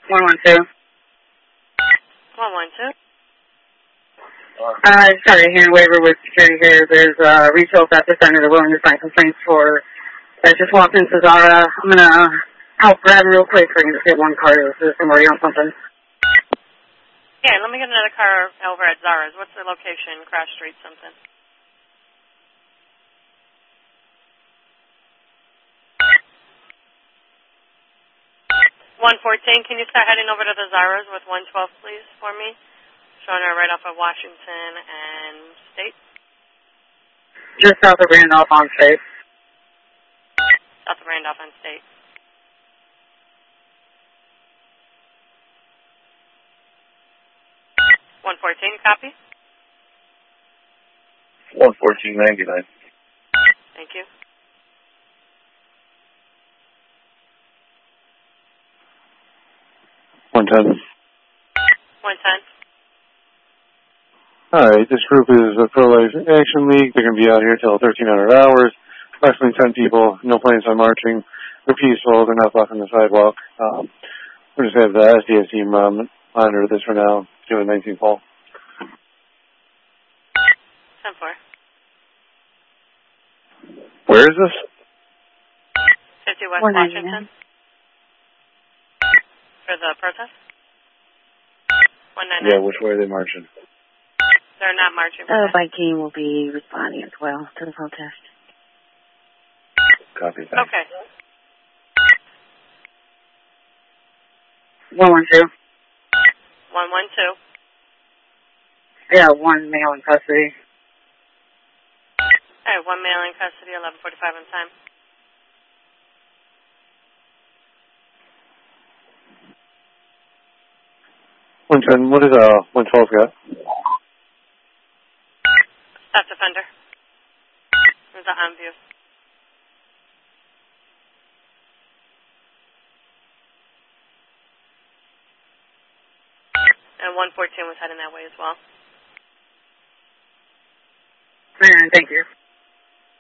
112. 112. I just got a hearing waiver with security here. There's a retail theft offender they're willing to sign complaints for. I just walked into Zara. I'm going to help grab him real quick so I can just get one car. There's somebody on something. Yeah, let me get another car over at Zara's. What's the location? Cross Street something. Can you start heading over to the Zara's with 112, please, for me? Showing her right off of Washington and State. Just south of Randolph on State. South of Randolph on State. Copy. 114.99. Thank you. 110. 110. All right, this group is a Pro-Life Action League. They're going to be out here till 1300 hours. Approximately 10 people. No plans on marching. They're peaceful. They're not blocking the sidewalk. We'll just have the SDS team monitor this for now. Do a 19 call. 10-4. Where is this? 50 West Washington. For the protest? 199. Yeah, which way are they marching? They're not marching. The bike team will be responding as well to the protest. Copy that. Okay. 112. 112. Yeah, one male in custody. All right, one male in custody, 11:45 on time. What is 112 got? Theft offender. There's an on view. And 114 was heading that way as well. Thank you.